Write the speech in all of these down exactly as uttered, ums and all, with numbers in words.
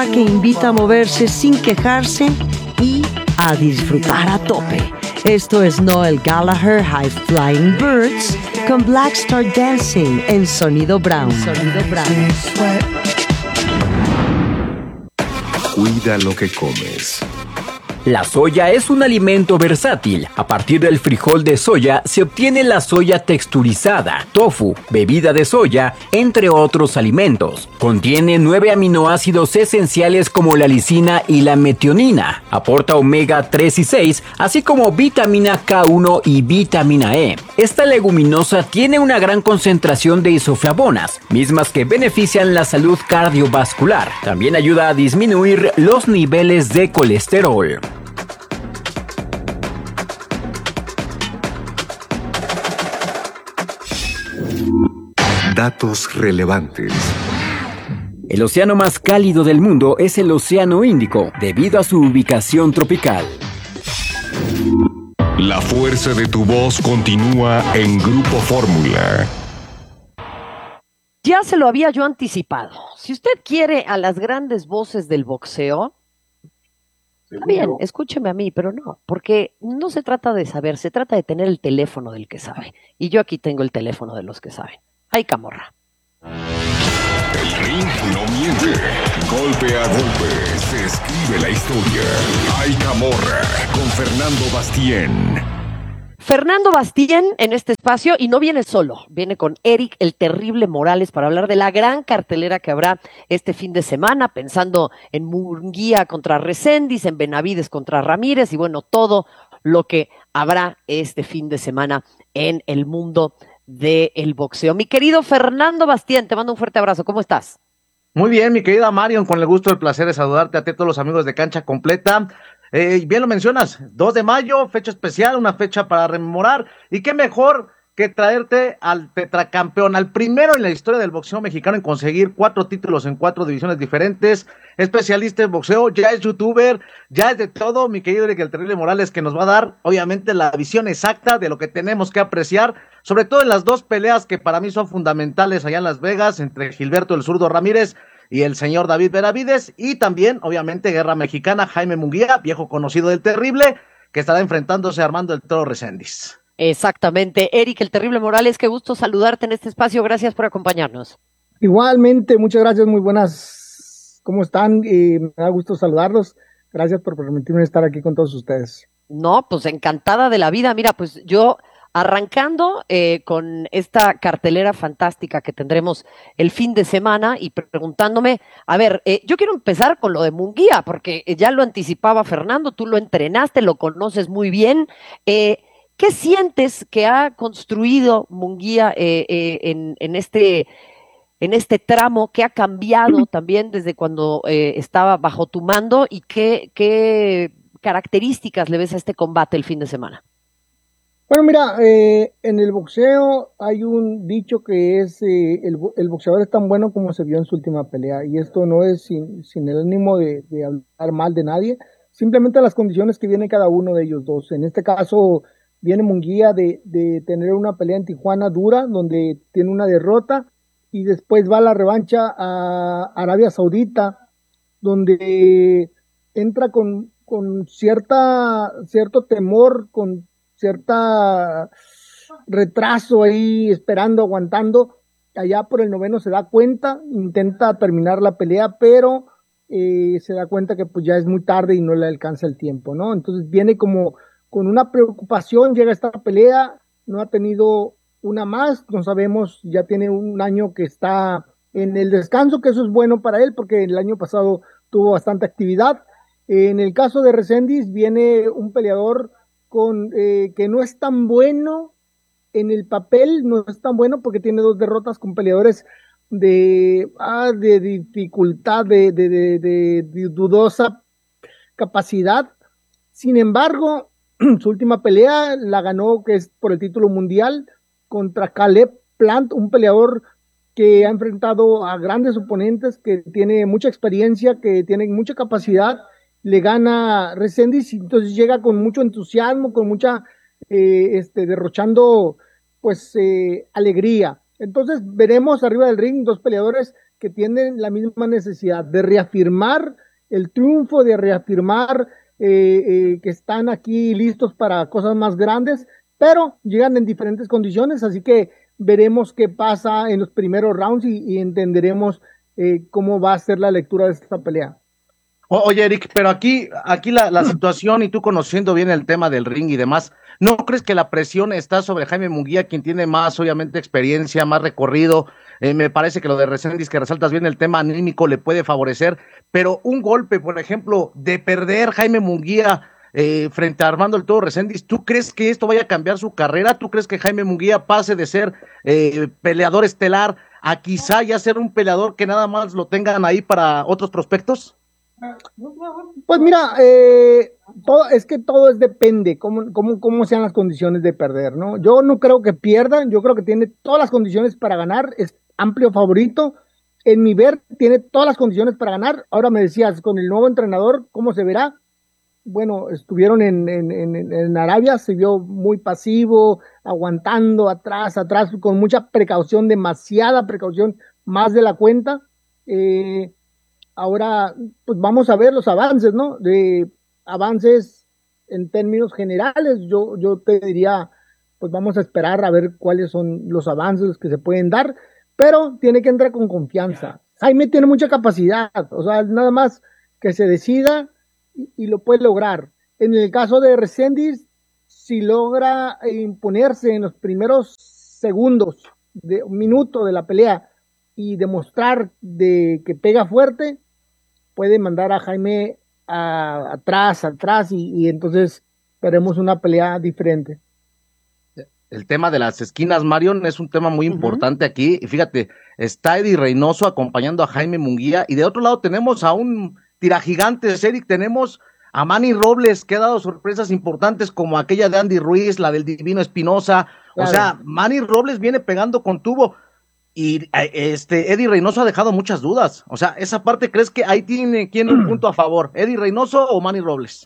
que invita a moverse sin quejarse y a disfrutar a tope. Esto es Noel Gallagher, High Flying Birds, con Black Star Dancing en Sonido Brown. Sonido Brown. Cuida lo que comes. La soya es un alimento versátil. A partir del frijol de soya se obtiene la soya texturizada, tofu, bebida de soya, entre otros alimentos. Contiene nueve aminoácidos esenciales como la lisina y la metionina. Aporta omega tres y seis, así como vitamina K uno y vitamina E. Esta leguminosa tiene una gran concentración de isoflavonas, mismas que benefician la salud cardiovascular. También ayuda a disminuir los niveles de colesterol. Datos relevantes. El océano más cálido del mundo es el Océano Índico, debido a su ubicación tropical. La fuerza de tu voz continúa en Grupo Fórmula. Ya se lo había yo anticipado. Si usted quiere a las grandes voces del boxeo, está bien, escúcheme a mí, pero no, porque no se trata de saber, se trata de tener el teléfono del que sabe. Y yo aquí tengo el teléfono de los que saben. ¡Ay, Camorra! El ring no miente. Golpe a golpe se escribe la historia. ¡Ay, Camorra! Con Fernando Bastien. Fernando Bastien en este espacio, y no viene solo, viene con Eric el Terrible Morales para hablar de la gran cartelera que habrá este fin de semana, pensando en Munguía contra Reséndiz, en Benavides contra Ramírez, y bueno, todo lo que habrá este fin de semana en el mundo del boxeo. Mi querido Fernando Bastien, te mando un fuerte abrazo, ¿cómo estás? Muy bien, mi querida Marion, con el gusto, el placer de saludarte a ti, a todos los amigos de Cancha Completa. Eh, bien lo mencionas, dos de mayo, fecha especial, una fecha para rememorar, y qué mejor que traerte al tetracampeón, al primero en la historia del boxeo mexicano en conseguir cuatro títulos en cuatro divisiones diferentes, especialista en boxeo, ya es youtuber, ya es de todo, mi querido Eric el Terrible Morales, que nos va a dar, obviamente, la visión exacta de lo que tenemos que apreciar, sobre todo en las dos peleas que para mí son fundamentales allá en Las Vegas, entre Gilberto el Zurdo Ramírez y el señor David Benavides, y también, obviamente, Guerra Mexicana, Jaime Munguía, viejo conocido del Terrible, que estará enfrentándose a Armando el Toro Reséndiz. Exactamente. Eric el Terrible Morales, qué gusto saludarte en este espacio, gracias por acompañarnos. Igualmente, muchas gracias, muy buenas, ¿cómo están? Eh, me da gusto saludarlos, gracias por permitirme estar aquí con todos ustedes. No, pues encantada de la vida, mira, pues yo arrancando eh, con esta cartelera fantástica que tendremos el fin de semana y preguntándome, a ver, eh, yo quiero empezar con lo de Munguía, porque ya lo anticipaba Fernando, tú lo entrenaste, lo conoces muy bien, eh, ¿qué sientes que ha construido Munguía eh, eh, en, en, este, en este tramo? ¿Qué ha cambiado también desde cuando eh, estaba bajo tu mando? ¿Y qué, qué características le ves a este combate el fin de semana? Bueno, mira, eh, en el boxeo hay un dicho que es eh, el, el boxeador es tan bueno como se vio en su última pelea, y esto no es sin, sin el ánimo de, de hablar mal de nadie, simplemente las condiciones que viene cada uno de ellos dos. En este caso viene Munguía de, de tener una pelea en Tijuana dura, donde tiene una derrota, y después va a la revancha a Arabia Saudita, donde entra con, con cierta, cierto temor, con cierta retraso ahí, esperando, aguantando. Allá por el noveno se da cuenta, intenta terminar la pelea, pero eh, se da cuenta que pues ya es muy tarde y no le alcanza el tiempo, ¿no? Entonces viene como con una preocupación, llega esta pelea, no ha tenido una más, no sabemos, ya tiene un año que está en el descanso, que eso es bueno para él, porque el año pasado tuvo bastante actividad. En el caso de Reséndiz, viene un peleador con eh, que no es tan bueno en el papel, no es tan bueno porque tiene dos derrotas con peleadores de, ah, de dificultad, de, de, de, de, de dudosa capacidad. Sin embargo, su última pelea la ganó, que es por el título mundial, contra Caleb Plant, un peleador que ha enfrentado a grandes oponentes, que tiene mucha experiencia, que tiene mucha capacidad. Le gana Reséndiz y entonces llega con mucho entusiasmo, con mucha, eh, este, derrochando, pues, eh, alegría. Entonces veremos arriba del ring dos peleadores que tienen la misma necesidad de reafirmar el triunfo, de reafirmar eh, eh, que están aquí listos para cosas más grandes, pero llegan en diferentes condiciones, así que veremos qué pasa en los primeros rounds y, y entenderemos eh, cómo va a ser la lectura de esta pelea. O, oye, Eric, pero aquí, aquí la, la situación, y tú conociendo bien el tema del ring y demás, ¿no crees que la presión está sobre Jaime Munguía, quien tiene más, obviamente, experiencia, más recorrido? Eh, me parece que lo de Reséndiz, que resaltas bien el tema anímico, le puede favorecer, pero un golpe, por ejemplo, de perder Jaime Munguía eh, frente a Armando el Toro Reséndiz, ¿tú crees que esto vaya a cambiar su carrera? ¿Tú crees que Jaime Munguía pase de ser eh, peleador estelar a quizá ya ser un peleador que nada más lo tengan ahí para otros prospectos? Pues mira, eh, todo, es que todo es depende, cómo, cómo, cómo sean las condiciones de perder, ¿no? Yo no creo que pierdan, yo creo que tiene todas las condiciones para ganar, es amplio favorito, en mi ver tiene todas las condiciones para ganar. Ahora me decías, con el nuevo entrenador, ¿cómo se verá? Bueno, estuvieron en, en, en, en Arabia, se vio muy pasivo, aguantando atrás, atrás, con mucha precaución, demasiada precaución, más de la cuenta. Eh, ahora, pues vamos a ver los avances, ¿no? De avances en términos generales, yo, yo te diría, pues vamos a esperar a ver cuáles son los avances que se pueden dar, pero tiene que entrar con confianza. Jaime tiene mucha capacidad, o sea, nada más que se decida y, y lo puede lograr. En el caso de Reséndiz, si logra imponerse en los primeros segundos, de un minuto de la pelea y demostrar de que pega fuerte, puede mandar a Jaime a, atrás, atrás y, y entonces veremos una pelea diferente. El tema de las esquinas, Marion, es un tema muy importante uh-huh. aquí. Y fíjate, está Eddie Reynoso acompañando a Jaime Munguía. Y de otro lado tenemos a un tiragigantes, Eric. Tenemos a Manny Robles, que ha dado sorpresas importantes como aquella de Andy Ruiz, la del Divino Espinosa. Claro. O sea, Manny Robles viene pegando con tubo. Y este Eddie Reynoso ha dejado muchas dudas. O sea, esa parte, ¿crees que ahí tiene quién un punto a favor? ¿Eddie Reynoso o Manny Robles?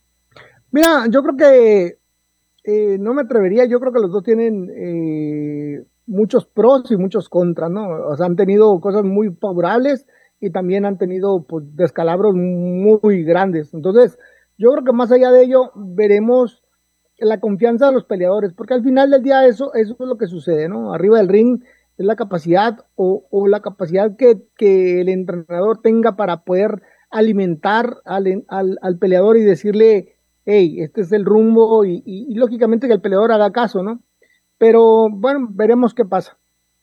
Mira, yo creo que Eh, no me atrevería, yo creo que los dos tienen eh, muchos pros y muchos contras, ¿no? O sea, han tenido cosas muy favorables y también han tenido pues descalabros muy grandes. Entonces, yo creo que más allá de ello, veremos la confianza de los peleadores, porque al final del día eso, eso es lo que sucede, ¿no? Arriba del ring es la capacidad o, o la capacidad que, que el entrenador tenga para poder alimentar al, al, al peleador y decirle, hey, este es el rumbo y, y, y lógicamente que el peleador haga caso, ¿no? Pero bueno, veremos qué pasa.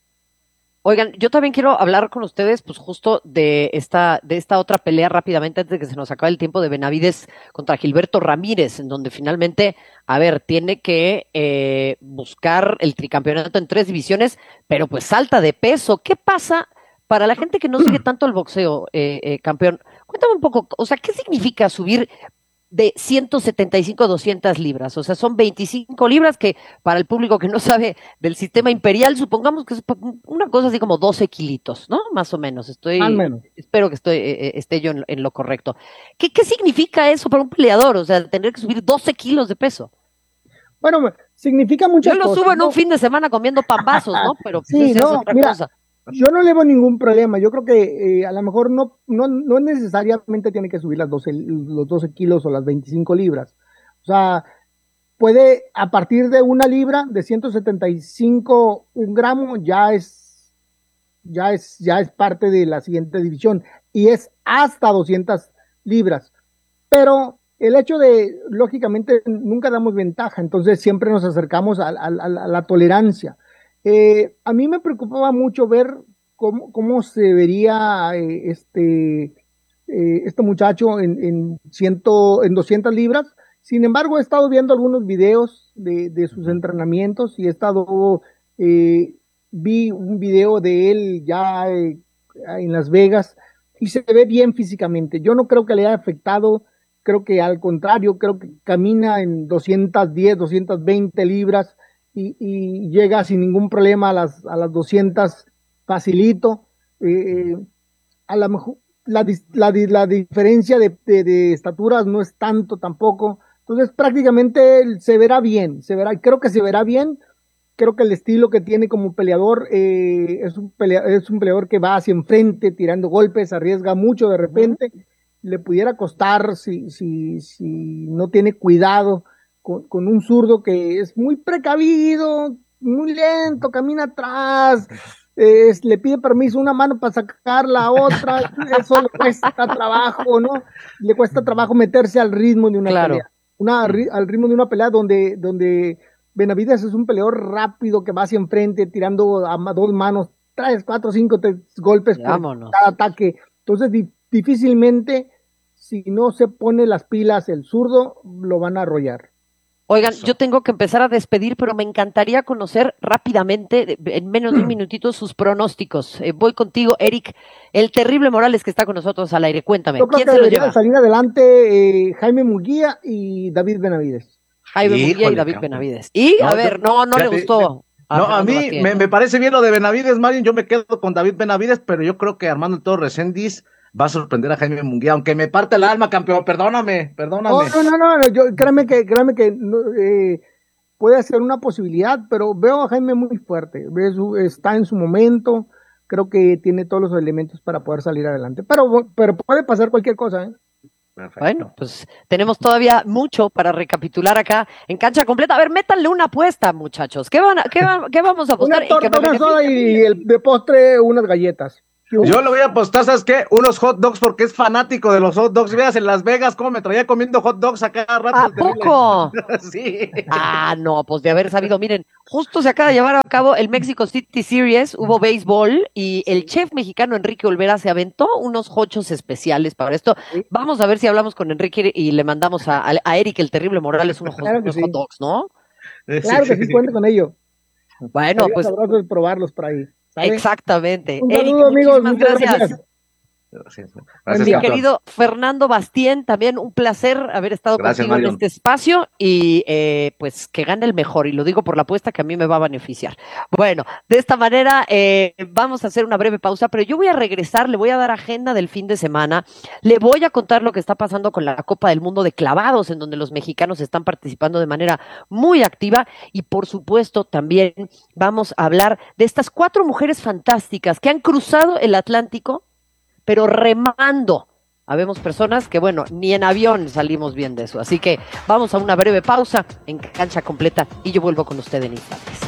Oigan, yo también quiero hablar con ustedes, pues justo de esta, de esta otra pelea rápidamente antes de que se nos acabe el tiempo de Benavides contra Gilberto Ramírez, en donde finalmente, a ver, tiene que eh, buscar el tricampeonato en tres divisiones, pero pues salta de peso. ¿Qué pasa para la gente que no sigue tanto el boxeo, eh, eh, campeón? Cuéntame un poco, o sea, ¿qué significa subir de ciento setenta y cinco a doscientas libras? O sea, son veinticinco libras que para el público que no sabe del sistema imperial, supongamos que es una cosa así como doce kilitos, ¿no? Más o menos. Estoy, Al menos. Espero que estoy, eh, esté yo en, en lo correcto. ¿Qué, ¿Qué significa eso para un peleador? O sea, tener que subir doce kilos de peso. Bueno, significa muchas cosas. Yo lo cosas, subo en ¿no? un fin de semana comiendo pambazos, ¿no? Pero pues sí, esa no, es otra mira, cosa. Yo no le veo ningún problema. Yo creo que eh, a lo mejor no, no, no necesariamente tiene que subir las doce, los doce kilos o las veinticinco libras. O sea, puede a partir de una libra, de ciento setenta y cinco, un gramo, ya es, ya es, ya es parte de la siguiente división y es hasta doscientas libras. Pero el hecho de, lógicamente, nunca damos ventaja, entonces siempre nos acercamos a, a, a, a la tolerancia. Eh, a mí me preocupaba mucho ver cómo, cómo se vería eh, este, eh, este muchacho en, en, ciento, en doscientas libras. Sin embargo, he estado viendo algunos videos de, de sus entrenamientos y he estado, eh, vi un video de él ya eh, en Las Vegas y se ve bien físicamente. Yo no creo que le haya afectado, creo que al contrario, creo que camina en doscientas diez, doscientas veinte libras. Y, y llega sin ningún problema a las, a las doscientas facilito. Eh, a lo mejor la, la, la diferencia de, de, de estaturas no es tanto tampoco. Entonces prácticamente se verá bien, se verá, creo que se verá bien creo que el estilo que tiene como peleador eh, es, un pelea, es un peleador que va hacia enfrente, tirando golpes, arriesga mucho de repente. Le pudiera costar si, si, si no tiene cuidado con, con un zurdo que es muy precavido, muy lento, camina atrás, eh, le pide permiso una mano para sacar la otra, eso le cuesta trabajo, ¿no? Le cuesta trabajo meterse al ritmo de una claro. pelea, una, al ritmo de una pelea donde, donde Benavides es un peleador rápido que va hacia enfrente, tirando a dos manos, tres, cuatro, cinco tres golpes Vámonos. por cada ataque. Entonces, di, difícilmente, si no se pone las pilas el zurdo, lo van a arrollar. Oigan, Eso. yo tengo que empezar a despedir, pero me encantaría conocer rápidamente, en menos de un minutito, sus pronósticos. Eh, voy contigo, Eric, el terrible Morales que está con nosotros al aire. Cuéntame, Yo creo ¿quién que se lo debería lleva? salir adelante eh, Jaime Munguía y David Benavides. Jaime Munguía y Híjole, David cabrón. Benavides. Y, No, a yo- ver, no, no le fíjate, gustó. No, a Fernando mí Bastien, me, ¿no? me parece bien lo de Benavides, Mario. Yo me quedo con David Benavides, pero yo creo que Armando el Toro Reséndiz va a sorprender a Jaime Munguía, aunque me parte el alma, campeón. Perdóname, perdóname. Oh, no, no, no, no, yo, créeme que, créeme que no, eh, puede ser una posibilidad, pero veo a Jaime muy fuerte, ve su- está en su momento, creo que tiene todos los elementos para poder salir adelante, pero, pero puede pasar cualquier cosa, ¿eh? Perfecto. Bueno, pues tenemos todavía mucho para recapitular acá en Cancha Completa. A ver, métanle una apuesta, muchachos. ¿Qué, van a- qué, va- qué vamos a apostar? Una Y que torta, me una soda beneficie. y el de postre unas galletas. Yo le voy a apostar, ¿sabes qué? Unos hot dogs porque es fanático de los hot dogs. Veas en Las Vegas cómo me traía comiendo hot dogs a cada rato. ¿A es terrible. poco? Sí. Ah, no, pues de haber sabido. Miren, justo se acaba de llevar a cabo el Mexico City Series, hubo béisbol y el chef mexicano Enrique Olvera se aventó unos hochos especiales para esto. Vamos a ver si hablamos con Enrique y le mandamos a, a Eric el terrible Morales unos, Claro que unos sí. hot dogs, ¿no? Claro que sí, cuente con ello. Bueno, Sería pues sabroso probarlos por ahí. ¿sale? exactamente. Un Eric, saludo, amigos, muchísimas muchas gracias. gracias. Gracias, Mi gracias, campeón. querido Fernando Bastien, también un placer haber estado Gracias, contigo en Mario. este espacio y eh, pues que gane el mejor, y lo digo por la apuesta que a mí me va a beneficiar. Bueno, de esta manera eh, vamos a hacer una breve pausa, pero yo voy a regresar, le voy a dar agenda del fin de semana, le voy a contar lo que está pasando con la Copa del Mundo de Clavados, en donde los mexicanos están participando de manera muy activa, y por supuesto también vamos a hablar de estas cuatro mujeres fantásticas que han cruzado el Atlántico pero remando. Habemos personas que, bueno, ni en avión salimos bien de eso. Así que vamos a una breve pausa en Cancha Completa y yo vuelvo con usted en instantes.